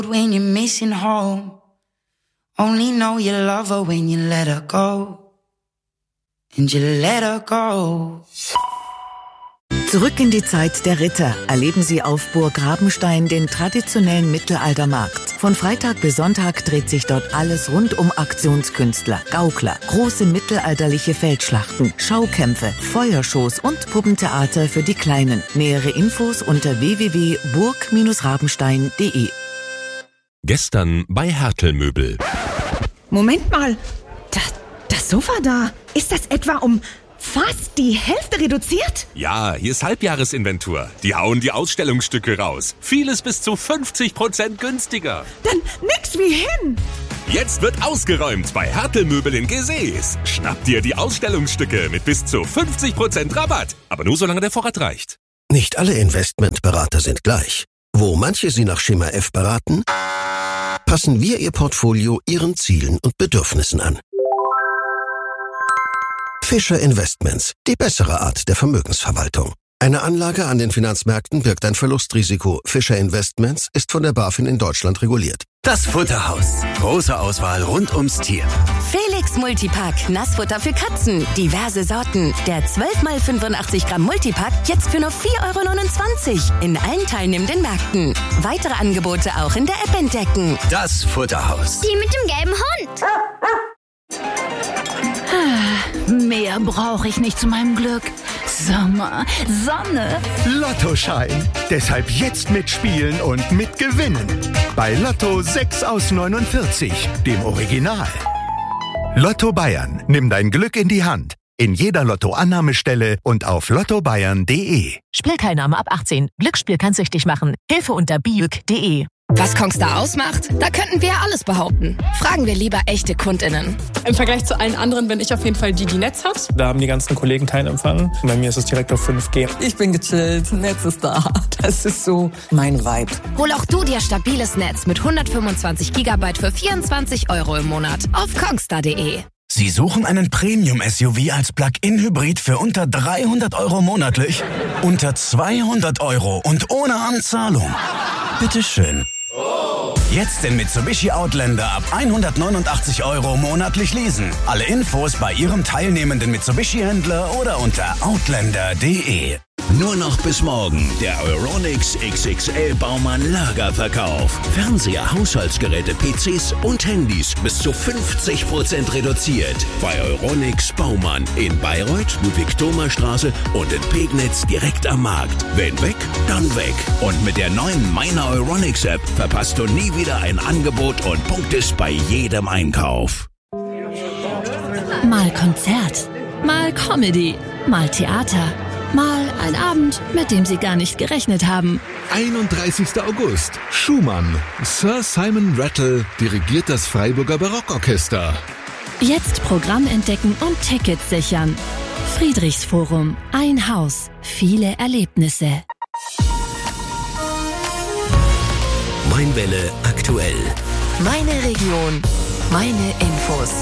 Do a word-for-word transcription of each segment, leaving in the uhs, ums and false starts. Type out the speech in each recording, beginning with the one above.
When you're missing home, only know you love her when you let her go. And you let her go. Zurück in die Zeit der Ritter erleben Sie auf Burg Rabenstein den traditionellen Mittelaltermarkt. Von Freitag bis Sonntag dreht sich dort alles rund um Aktionskünstler, Gaukler, große mittelalterliche Feldschlachten, Schaukämpfe, Feuershows und Puppentheater für die Kleinen. Nähere Infos unter w w w punkt burg Bindestrich rabenstein punkt de. Gestern bei Hertel Möbel. Moment mal, das, das Sofa da, ist das etwa um fast die Hälfte reduziert? Ja, hier ist Halbjahresinventur. Die hauen die Ausstellungsstücke raus. Vieles bis zu fünfzig Prozent günstiger. Dann nix wie hin. Jetzt wird ausgeräumt bei Hertel Möbel in Gesäß. Schnapp dir die Ausstellungsstücke mit bis zu fünfzig Prozent Rabatt. Aber nur solange der Vorrat reicht. Nicht alle Investmentberater sind gleich. Wo manche Sie nach Schema F beraten, passen wir Ihr Portfolio Ihren Zielen und Bedürfnissen an. Fischer Investments, die bessere Art der Vermögensverwaltung. Eine Anlage an den Finanzmärkten birgt ein Verlustrisiko. Fischer Investments ist von der BaFin in Deutschland reguliert. Das Futterhaus. Große Auswahl rund ums Tier. Felix Multipack. Nassfutter für Katzen. Diverse Sorten. Der zwölf mal fünfundachtzig Gramm Multipack jetzt für nur vier Euro neunundzwanzig. In allen teilnehmenden Märkten. Weitere Angebote auch in der App entdecken. Das Futterhaus. Die mit dem gelben Hund. Mehr brauche ich nicht zu meinem Glück. Sommer, Sonne. Lottoschein. Deshalb jetzt mitspielen und mitgewinnen. Bei Lotto sechs aus neunundvierzig, dem Original. Lotto Bayern. Nimm dein Glück in die Hand. In jeder Lotto-Annahmestelle und auf lotto bayern punkt de. Spielteilnahme ab achtzehn. Glücksspiel kann süchtig machen. Hilfe unter biuk punkt de. Was Kongstar ausmacht? Da könnten wir ja alles behaupten. Fragen wir lieber echte KundInnen. Im Vergleich zu allen anderen bin ich auf jeden Fall die, die Netz hat. Da haben die ganzen Kollegen keinen Empfang. Bei mir ist es direkt auf fünf G. Ich bin gechillt, Netz ist da. Das ist so mein Vibe. Hol auch du dir stabiles Netz mit hundertfünfundzwanzig Gigabyte für vierundzwanzig Euro im Monat auf kongstar punkt de. Sie suchen einen Premium-S U V als Plug-in-Hybrid für unter dreihundert Euro monatlich? Unter zweihundert Euro und ohne Anzahlung? Bitteschön. Jetzt den Mitsubishi Outlander ab hundertneunundachtzig Euro monatlich leasen. Alle Infos bei Ihrem teilnehmenden Mitsubishi-Händler oder unter outlander punkt de. Nur noch bis morgen der Euronics X X L Baumann Lagerverkauf. Fernseher, Haushaltsgeräte, P Cs und Handys bis zu fünfzig Prozent reduziert. Bei Euronics Baumann in Bayreuth, Ludwig-Thoma-Straße und in Pegnitz direkt am Markt. Wenn weg, dann weg. Und mit der neuen Meiner Euronics App verpasst du nie wieder ein Angebot und punktest bei jedem Einkauf. Mal Konzert, mal Comedy, mal Theater. Mal ein Abend, mit dem Sie gar nicht gerechnet haben. einunddreißigster August. Schumann. Sir Simon Rattle dirigiert das Freiburger Barockorchester. Jetzt Programm entdecken und Tickets sichern. Friedrichsforum. Ein Haus. Viele Erlebnisse. Mainwelle aktuell. Meine Region. Meine Infos.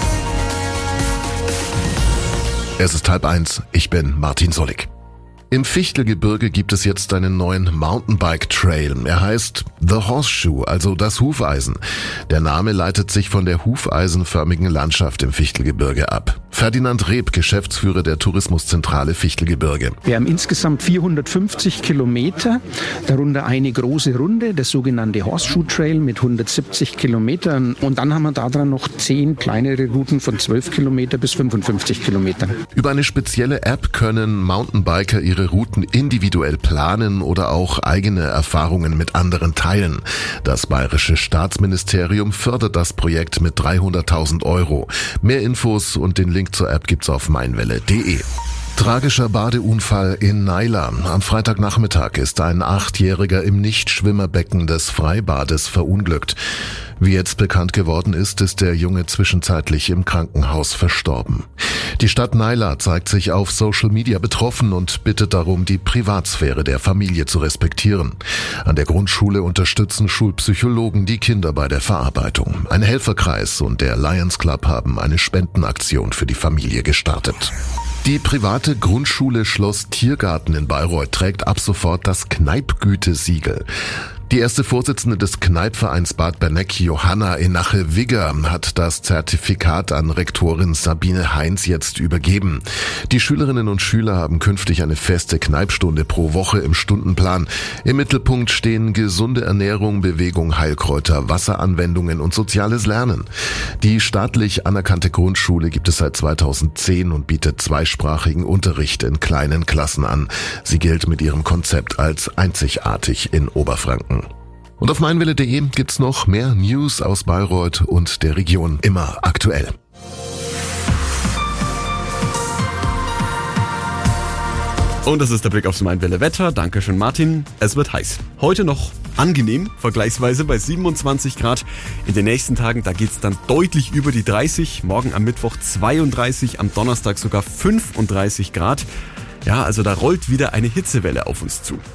Es ist halb eins, ich bin Martin Sollig. Im Fichtelgebirge gibt es jetzt einen neuen Mountainbike-Trail. Er heißt The Horseshoe, also das Hufeisen. Der Name leitet sich von der hufeisenförmigen Landschaft im Fichtelgebirge ab. Ferdinand Reb, Geschäftsführer der Tourismuszentrale Fichtelgebirge. Wir haben insgesamt vierhundertfünfzig Kilometer, darunter eine große Runde, das sogenannte Horseshoe Trail mit hundertsiebzig Kilometern. Und dann haben wir daran noch zehn kleinere Routen von zwölf Kilometer bis fünfundfünfzig Kilometern. Über eine spezielle App können Mountainbiker ihre Routen individuell planen oder auch eigene Erfahrungen mit anderen teilen. Das Bayerische Staatsministerium fördert das Projekt mit dreihunderttausend Euro. Mehr Infos und den Link zur App gibt's auf mainwelle punkt de. Tragischer Badeunfall in Naila. Am Freitagnachmittag ist ein Achtjähriger im Nichtschwimmerbecken des Freibades verunglückt. Wie jetzt bekannt geworden ist, ist der Junge zwischenzeitlich im Krankenhaus verstorben. Die Stadt Naila zeigt sich auf Social Media betroffen und bittet darum, die Privatsphäre der Familie zu respektieren. An der Grundschule unterstützen Schulpsychologen die Kinder bei der Verarbeitung. Ein Helferkreis und der Lions Club haben eine Spendenaktion für die Familie gestartet. Die private Grundschule Schloss Tiergarten in Bayreuth trägt ab sofort das Kneipgütesiegel. Die erste Vorsitzende des Kneippvereins Bad Berneck, Johanna Enache-Wigger, hat das Zertifikat an Rektorin Sabine Heinz jetzt übergeben. Die Schülerinnen und Schüler haben künftig eine feste Kneippstunde pro Woche im Stundenplan. Im Mittelpunkt stehen gesunde Ernährung, Bewegung, Heilkräuter, Wasseranwendungen und soziales Lernen. Die staatlich anerkannte Grundschule gibt es seit zweitausendzehn und bietet zweisprachigen Unterricht in kleinen Klassen an. Sie gilt mit ihrem Konzept als einzigartig in Oberfranken. Und auf meinwelle punkt de gibt's noch mehr News aus Bayreuth und der Region, immer aktuell. Und das ist der Blick aufs Meinwelle Wetter. Dankeschön, Martin. Es wird heiß. Heute noch angenehm, vergleichsweise bei siebenundzwanzig Grad. In den nächsten Tagen, da geht's dann deutlich über die dreißig. Morgen am Mittwoch zweiunddreißig, am Donnerstag sogar fünfunddreißig Grad. Ja, also da rollt wieder eine Hitzewelle auf uns zu.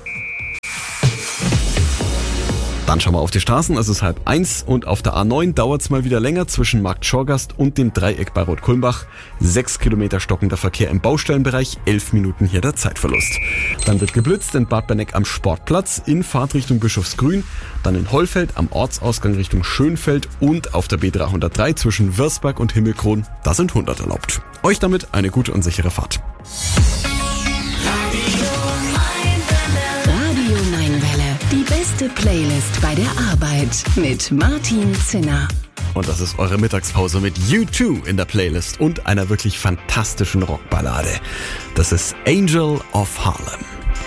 Dann schauen wir auf die Straßen, es ist halb eins und auf der A neun dauert es mal wieder länger zwischen Markt Schorgast und dem Dreieck Bayreuth-Kulmbach. Sechs Kilometer stockender Verkehr im Baustellenbereich, elf Minuten hier der Zeitverlust. Dann wird geblitzt in Bad Berneck am Sportplatz, in Fahrtrichtung Bischofsgrün, dann in Hollfeld am Ortsausgang Richtung Schönfeld und auf der B dreihundertdrei zwischen Würzberg und Himmelkron, da sind hundert erlaubt. Euch damit eine gute und sichere Fahrt. Die beste Playlist bei der Arbeit mit Martin Zinner. Und das ist eure Mittagspause mit U zwei in der Playlist und einer wirklich fantastischen Rockballade. Das ist Angel of Harlem.